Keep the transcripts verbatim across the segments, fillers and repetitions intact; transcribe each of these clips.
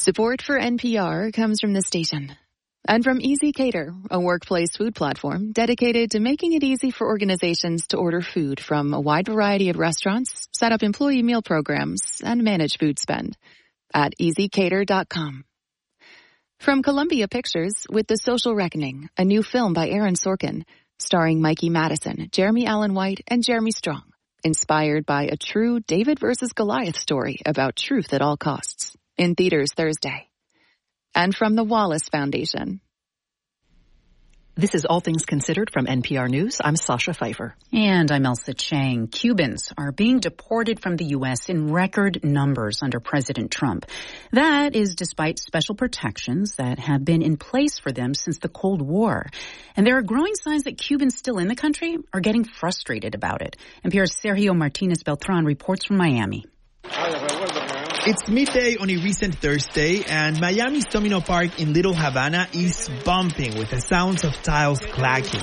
Support for N P R comes from the station and from Easy Cater, a workplace food platform dedicated to making it easy for organizations to order food from a wide variety of restaurants, set up employee meal programs, and manage food spend at easy cater dot com. From Columbia Pictures with The Social Reckoning, a new film by Aaron Sorkin, starring Mikey Madison, Jeremy Allen White, and Jeremy Strong, inspired by a true David versus Goliath story about truth at all costs. In theaters Thursday. And from the Wallace Foundation. This is All Things Considered from N P R News. I'm Sasha Pfeiffer. And I'm Elsa Chang. Cubans are being deported from the U S in record numbers under President Trump. That is despite special protections that have been in place for them since the Cold War. And there are growing signs that Cubans still in the country are getting frustrated about it. N P R's Sergio Martinez Beltran reports from Miami. It's midday on a recent Thursday, and Miami's Domino Park in Little Havana is bumping with the sounds of tiles clacking.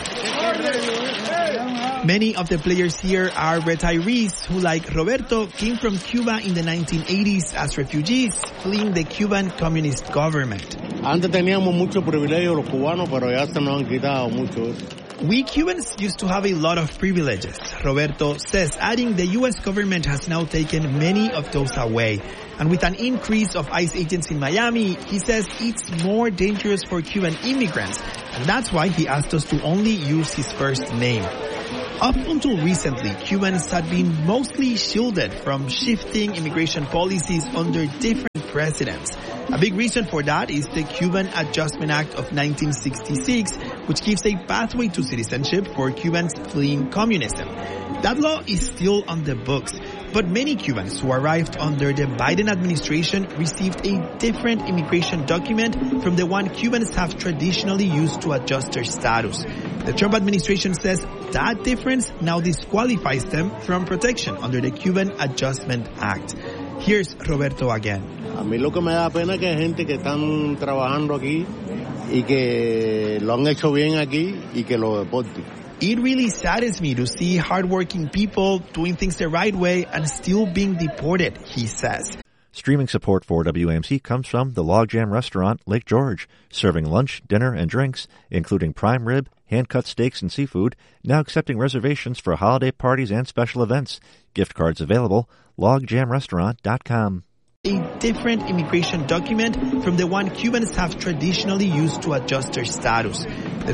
Many of the players here are retirees who, like Roberto, came from Cuba in the nineteen eighties as refugees, fleeing the Cuban communist government. Antes teníamos mucho privilegio los cubanos, pero ya se nos han quitado muchos. We Cubans used to have a lot of privileges, Roberto says, adding the U S government has now taken many of those away. And with an increase of ICE agents in Miami, he says it's more dangerous for Cuban immigrants. And that's why he asked us to only use his first name. Up until recently, Cubans had been mostly shielded from shifting immigration policies under different presidents. A big reason for that is the Cuban Adjustment Act of nineteen sixty-six, which gives a pathway to citizenship for Cubans fleeing communism. That law is still on the books, but many Cubans who arrived under the Biden administration received a different immigration document from the one Cubans have traditionally used to adjust their status. The Trump administration says that difference now disqualifies them from protection under the Cuban Adjustment Act. Here's Roberto again. A mí lo que me da pena es que hay gente que están trabajando aquí y que lo han hecho bien aquí y que lo deporten. It really saddens me to see hardworking people doing things the right way and still being deported, he says. Streaming support for W A M C comes from the Logjam Restaurant, Lake George, serving lunch, dinner, and drinks, including prime rib, hand-cut steaks, and seafood, now accepting reservations for holiday parties and special events. Gift cards available, log jam restaurant dot com. A different immigration document from the one Cubans have traditionally used to adjust their status. The